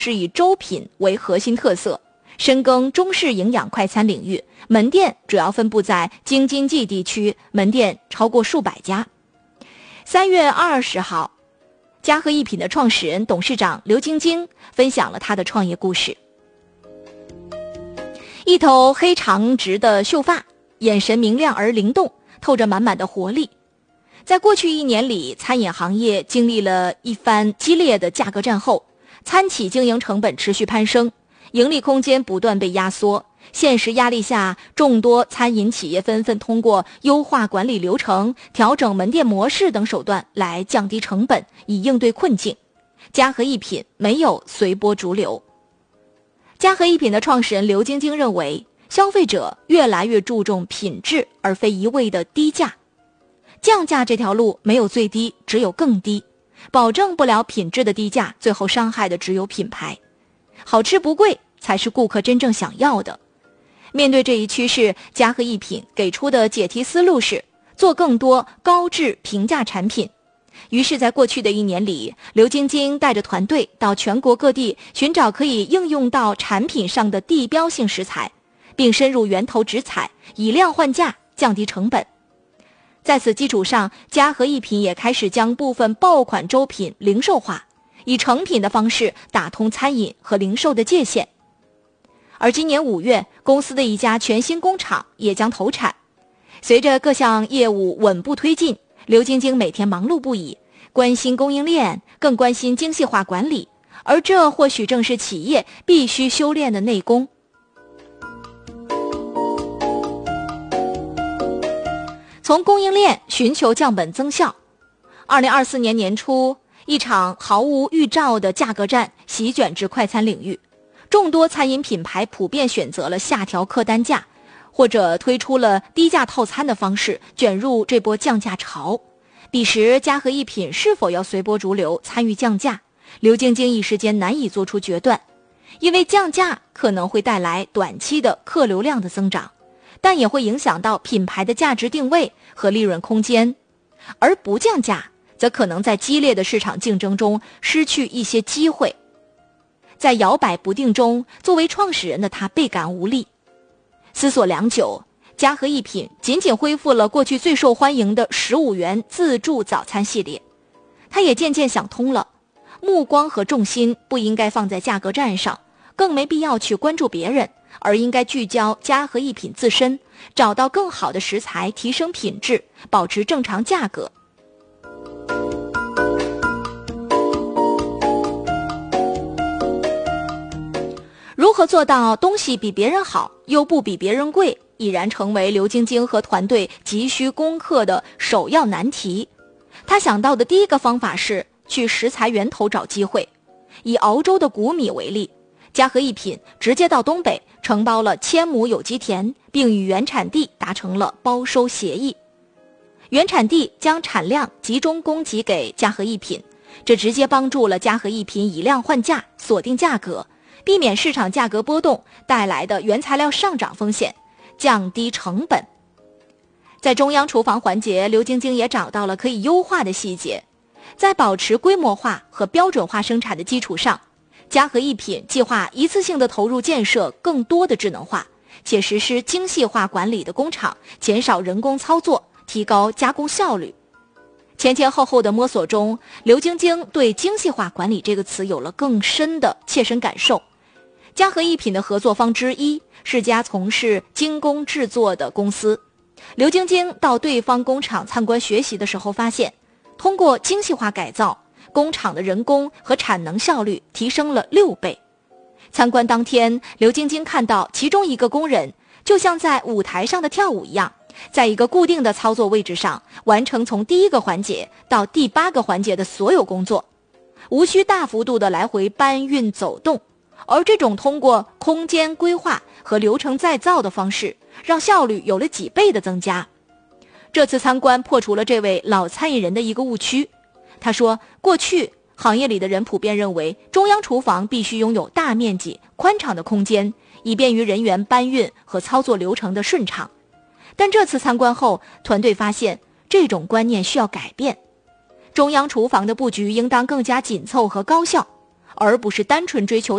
是以粥品为核心特色，深耕中式营养快餐领域，门店主要分布在京津冀地区，门店超过数百家。3月20号，嘉禾一品的创始人、董事长刘晶晶分享了他的创业故事。一头黑长直的秀发，眼神明亮而灵动，透着满满的活力。在过去1年里，餐饮行业经历了一番激烈的价格战后，餐企经营成本持续攀升，盈利空间不断被压缩。现实压力下，众多餐饮企业纷纷通过优化管理流程、调整门店模式等手段来降低成本，以应对困境。嘉禾一品没有随波逐流。嘉禾一品的创始人刘晶晶认为，消费者越来越注重品质，而非一味的低价。降价这条路没有最低，只有更低，保证不了品质的低价，最后伤害的只有品牌。好吃不贵才是顾客真正想要的。面对这一趋势，嘉禾一品给出的解题思路是做更多高质平价产品。于是在过去的1年里，刘晶晶带着团队到全国各地寻找可以应用到产品上的地标性食材，并深入源头直采，以量换价，降低成本。在此基础上，嘉禾一品也开始将部分爆款粥品零售化，以成品的方式打通餐饮和零售的界限。而今年5月，公司的一家全新工厂也将投产。随着各项业务稳步推进，刘晶晶每天忙碌不已，关心供应链，更关心精细化管理，而这或许正是企业必须修炼的内功。从供应链寻求降本增效。2024年年初，一场毫无预兆的价格战席卷至快餐领域，众多餐饮品牌普遍选择了下调客单价，或者推出了低价套餐的方式，卷入这波降价潮。彼时，嘉禾一品是否要随波逐流参与降价，刘晶晶一时间难以做出决断。因为降价可能会带来短期的客流量的增长，但也会影响到品牌的价值定位和利润空间。而不降价，则可能在激烈的市场竞争中失去一些机会。在摇摆不定中，作为创始人的他倍感无力。思索良久，嘉禾一品仅仅恢复了过去最受欢迎的15元自助早餐系列。他也渐渐想通了，目光和重心不应该放在价格战上，更没必要去关注别人，而应该聚焦嘉禾一品自身，找到更好的食材，提升品质，保持正常价格。如何做到东西比别人好，又不比别人贵，已然成为刘晶晶和团队急需攻克的首要难题。他想到的第一个方法是去食材源头找机会。以熬粥的谷米为例，嘉禾一品直接到东北承包了1000亩有机田，并与原产地达成了包收协议。原产地将产量集中供给给嘉禾一品，这直接帮助了嘉禾一品以量换价，锁定价格，避免市场价格波动带来的原材料上涨风险，降低成本。在中央厨房环节，刘晶晶也找到了可以优化的细节。在保持规模化和标准化生产的基础上，嘉禾一品计划一次性的投入建设更多的智能化，且实施精细化管理的工厂，减少人工操作，提高加工效率。前后的摸索中，刘晶晶对精细化管理这个词有了更深的切身感受。嘉禾一品的合作方之一是家从事精工制作的公司。刘晶晶到对方工厂参观学习的时候发现，通过精细化改造，工厂的人工和产能效率提升了6倍。参观当天，刘晶晶看到其中一个工人就像在舞台上的跳舞一样，在一个固定的操作位置上完成从第1个环节到第8个环节的所有工作，无需大幅度的来回搬运走动。而这种通过空间规划和流程再造的方式，让效率有了几倍的增加。这次参观破除了这位老餐饮人的一个误区。他说，过去行业里的人普遍认为中央厨房必须拥有大面积宽敞的空间，以便于人员搬运和操作流程的顺畅。但这次参观后，团队发现这种观念需要改变。中央厨房的布局应当更加紧凑和高效， 而不是单纯追求